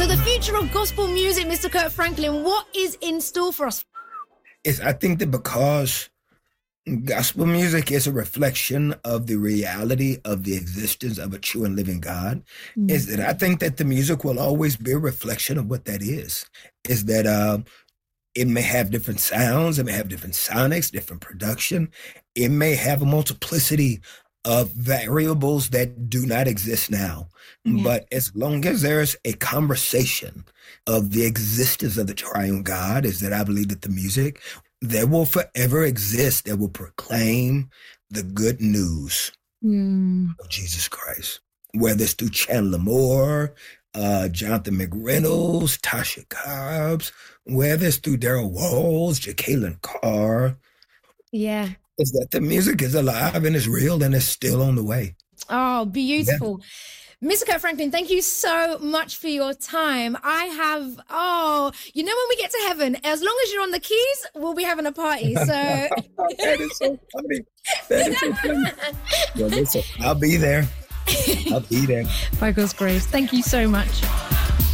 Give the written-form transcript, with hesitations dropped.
So the future of gospel music, Mr. Kirk Franklin, what is in store for us? I think that because gospel music is a reflection of the reality of the existence of a true and living God, is that I think that the music will always be a reflection of what that is that it may have different sounds, it may have different sonics, different production, it may have a multiplicity of variables that do not exist now. But as long as there's a conversation of the existence of the triune God, is that I believe that the music that will forever exist, that will proclaim the good news of Jesus Christ. Whether it's through Chandler Moore, Jonathan McReynolds, Tasha Cobbs, whether it's through Darrell Walls, Jacqueline Carr. Yeah. Is that the music is alive and is real and is still on the way. Oh, beautiful. Yeah. Mr. Kirk Franklin, thank you so much for your time. When we get to heaven, as long as you're on the keys, we'll be having a party. So That is so funny. Well, listen, I'll be there. By God's grace. Thank you so much.